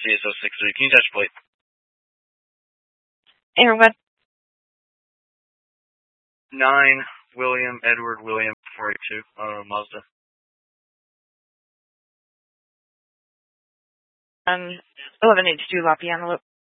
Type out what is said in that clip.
CS063. Can you touch plate? Aaron, what? 9 William Edward William 482 Mazda. 1182 Lafayette Loop.